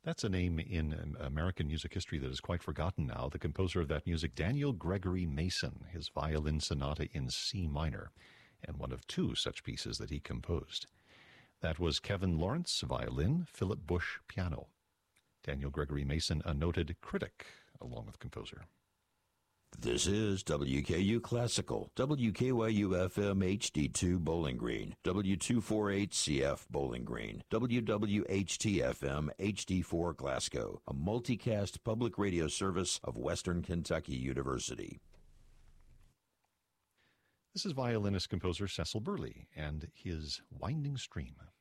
That's a name in American music history that is quite forgotten now. The composer of that music, Daniel Gregory Mason, his violin sonata in C minor, and one of two such pieces that he composed. That was Kevin Lawrence, violin, Philip Bush, piano. Daniel Gregory Mason, a noted critic, along with composer. This is WKU Classical, WKYU-FM HD2 Bowling Green, W248CF Bowling Green, WWHT-FM HD4 Glasgow, a multicast public radio service of Western Kentucky University. This is violinist-composer Cecil Burley and his Winding Stream.